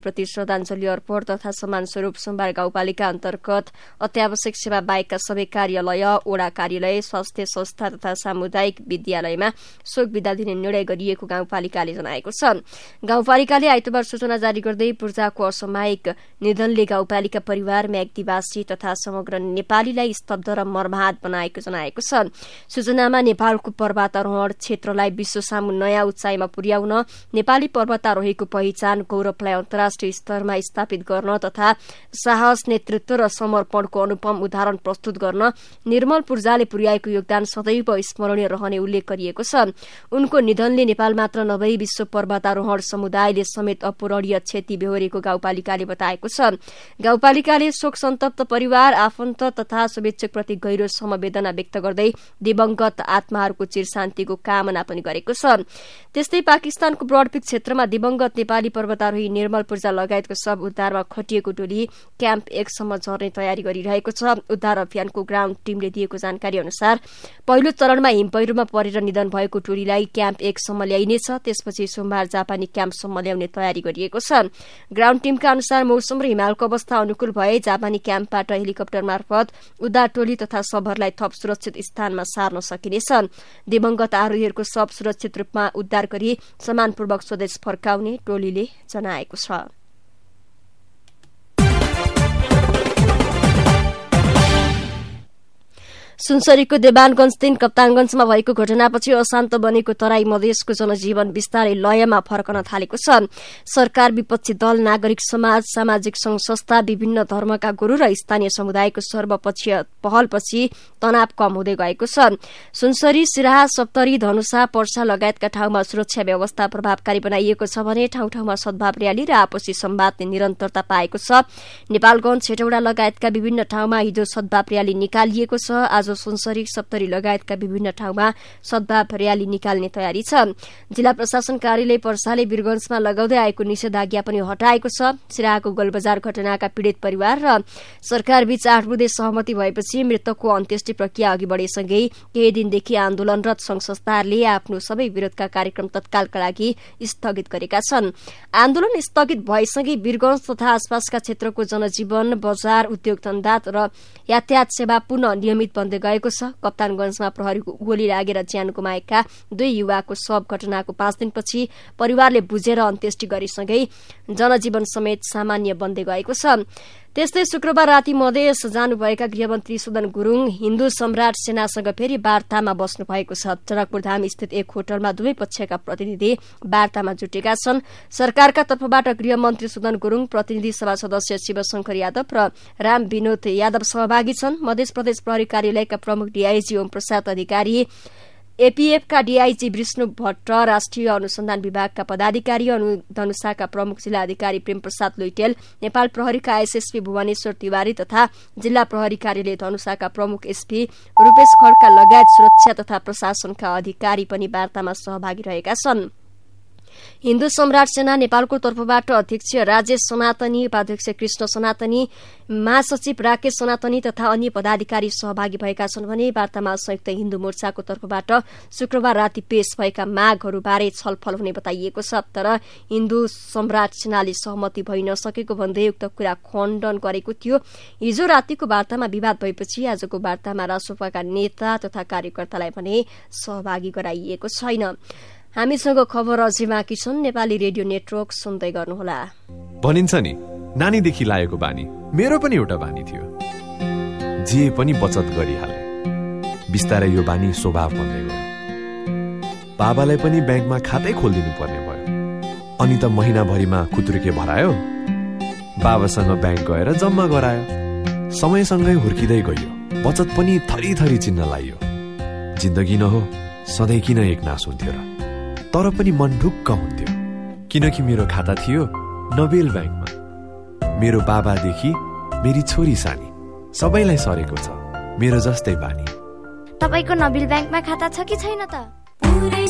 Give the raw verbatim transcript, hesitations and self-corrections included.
प्रति श्रद्धाञ्जली अर्पण तथा सम्मान स्वरूप सोमबार गाउँपालिका अन्तर्गत अत्यावश्यक सेवा बाहेकका सबै कार्यालय, ओडा कार्यालय, स्वास्थ्य संस्था तथा सामुदायिक विद्यालयमा शोक विदा दिने निर्णय गरिएको गाउँपालिकाले जनाएको छ। गाउँपालिकाले आइतबार सूचना जारी गर्दै पूर्जाको असामयिक निधनले गाउँपालिका परिवार, म्याग्दीवासी तथा समग्र नेपालीलाई स्तब्ध र मर्माहत बनाएको जनाएको छ। सूचनामा नेपालको पर्वतारोहण क्षेत्रलाई विश्व सामु नयाँ उचाइमा पुर्याउन, नेपाली पर्वतारोहीको पहिचान गौरवलाई अन्तर्राष्ट्रिय स्तरमा स्थापित गर्न तथा साहस, नेतृत्व र समर्पणको अनुपम उदाहरण प्रस्तुत गर्न निर्मल पूर्जाले पुर्याएको योगदान सदैव स्मरणीय रहने उल्लेख गरिएको छ। उनको निधनले नेपाल मात्र नभई विश्व पर्वतारोहण समुदायले समेत अपूरणीय क्षति बेहोरेको गाउँपालिकाले बताएको छ। गाउँपालिकाले शोक सन्तप्त परिवार, आफन्त तथा शुभेच्छकप्रति गहिरो समवेदना व्यक्त गर्दै दिवंगत आत्माहरूको चिरशान्तिको कामना पनि गरेको छ। त्यस्तै पाकिस्तानको ब्रडपिक क्षेत्रमा दिवंगत नेपाली पर्वतारोही निर्मल पूर्जा लगायतको शव उद्धारमा खटिएको टोली क्याम्प एक सम्म झर्ने तयारी गरिरहेको छ। उद्धार अभियानको ग्राउण्ड टीमले दिएको जानकारी अनुसार पहिलो चरणमा हिमपैह्रोमा परेर निधन भएको टोलीलाई क्याम्प एक सम्म ल्याइनेछ। त्यसपछि सोमबार जापानी क्याम्पसम्म ल्याउने तयारी गरिएको छ। ग्राउण्ड टीमका अनुसार मौसम र हिमालको अवस्था अनुकूल भए जापानी क्याम्पबाट हेलिकप्टर मार्फत उद्धार टोली तथा शवहरूलाई थप सुरक्षित स्थानमा सार्न सकिनेछ। दिवंगत आरोहीहरूको शव सुरक्षित रूपमा उद्धार गरी सम्मानपूर्वक स्वदेश फर्काउने टोलीले जनाएको छ। सुनसरीको देवानगंज तीन कप्तानगंजमा भएको घटनापछि अशान्त बनेको तराई मधेसको जनजीवन बिस्तारै लयमा फर्कन थालेको छ। सरकार, विपक्षी दल, नागरिक समाज, सामाजिक संघ संस्था, विभिन्न धर्मका गुरू र स्थानीय समुदायको सर्वपक्षीय पहलपछि तनाव कम हुँदै गएको छ। सुनसरी, सिराहा, सप्तरी, धनुषा, पर्सा लगायतका ठाउँमा सुरक्षा व्यवस्था प्रभावकारी बनाइएको छ भने ठाउँ ठाउँमा सद्भाव रयाली र आपसी संवादले निरन्तरता पाएको छ। नेपालगंज, हेटौडा लगायतका विभिन्न ठाउँमा हिजो सद्भाव रयाली निकालिएको छ। आज सुनसरी, सप्तरी लगायतका विभिन्न ठाउँमा सद्भाव रयाली निकाल्ने तयारी छ। जिल्ला प्रशासन कार्यालय पर्साले वीरगंजमा लगाउँदै आएको निषेधाज्ञा पनि हटाएको छ। सिराहाको गोलबजार घटनाका पीड़ित परिवार र सरकारबीच आठ बुँदे सहमति भएपछि मृतकको अन्त्येष्टि प्रक्रिया अघि बढेसँगै केही दिनदेखि आन्दोलनरत संघ संस्थाहरूले आफ्नो सबै विरोधका कार्यक्रम तत्कालका लागि स्थगित गरेका छन्। आन्दोलन स्थगित भएसँगै वीरगंज तथा आसपासका क्षेत्रको जनजीवन, बजार, उद्योग धन्दा र यातायात सेवा पुनः नियमित बन्दै गएको छ। कप्तानगंजमा प्रहरीको गोली लागेर ज्यान गुमाएका दुई युवाको शव घटनाको पाँच दिनपछि परिवारले बुझेर अन्त्येष्टि गरेसँगै जनजीवन समेत सामान्य बन्दै गएको छ। त्यस्तै शुक्रबार राति मधेस जानुभएका गृहमन्त्री सुदन गुरूङ हिन्दू सम्राट सेनासँग फेरि वार्तामा बस्नु भएको छ। जनकपुरधाम स्थित एक होटलमा दुवै पक्षका प्रतिनिधि वार्तामा जुटेका छन्। सरकारका तर्फबाट गृहमन्त्री सुदन गुरूङ, प्रतिनिधि सभा सदस्य शिवशंकर यादव र राम विनोद यादव सहभागी छन्। मध्य प्रदेश प्रहरी कार्यालयका प्रमुख डीआईजी ओम प्रसाद अधिकारी, एपीएफका डीआईजी विष्णु भट्ट, राष्ट्रिय अनुसन्धान विभागका पदाधिकारी, धनुषाका प्रमुख जिल्ला अधिकारी प्रेम प्रसाद लुइटेल, नेपाल प्रहरीका एसएसपी भुवनेश्वर तिवारी तथा जिल्ला प्रहरी कार्यालय धनुषाका प्रमुख एसपी रूपेश खड्का लगायत सुरक्षा तथा प्रशासनका अधिकारी पनि वार्तामा सहभागी रहेका छन्। हिन्दू सम्राट सेना नेपालको तर्फबाट अध्यक्ष राजेश सनातनी, उपाध्यक्ष कृष्ण सनातनी, महासचिव राकेश सनातनी तथा अन्य पदाधिकारी सहभागी भएका छन् भने वार्तामा संयुक्त हिन्दू मोर्चाको तर्फबाट शुक्रबार राति पेश भएका मागहरूबारे छलफल हुने बताइएको छ। तर हिन्दू सम्राट सेनाले सहमति भइ नसकेको भन्दै उक्त कुरा खण्डन गरेको थियो। हिजो रातिको वार्तामा विवाद भएपछि आजको वार्तामा रासोपाका नेता तथा कार्यकर्तालाई भने सहभागी गराइएको छैन। हामीसँग खबर अझै बाँकी छन्। नेपाली रेडियो नेटवर्क सुन्दै गर्नुहोला। भनिन्छ नि, नानीदेखि लागेको बानी मेरो पनि एउटा बानी थियो। जे पनि बचत गरिहाले। बिस्तारै यो बानी स्वभाव बन्दै गयो। बाबालाई पनि ब्याङ्कमा खातै खोलिदिनु पर्ने भयो। अनि त महिनाभरिमा खुत्रुके भरायो। बाबासँग ब्याङ्क गएर जम्मा गरायो। समयसँगै हुर्किँदै गयो। बचत पनि थरी थरी चिन्न लागियो। जिन्दगी न हो, सधैँ किन एक नास हुन्थ्यो र? तर पनि मन ढुक्क हुन्थ्यो, किनकि मेरो खाता थियो नोबेल ब्याङ्कमा। मेरो बाबादेखि मेरी छोरी सानी सबैलाई सरेको छ मेरो जस्तै बानी। तपाईको नोबेल ब्याङ्कमा खाता छ कि छैन त?